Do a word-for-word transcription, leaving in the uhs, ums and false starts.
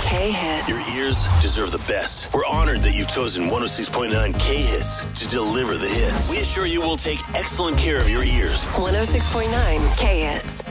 K-Hits. Your ears deserve the best. We're honored that you've chosen one oh six point nine K-Hits to deliver the hits. We assure you we'll take excellent care of your ears. one oh six point nine K-Hits.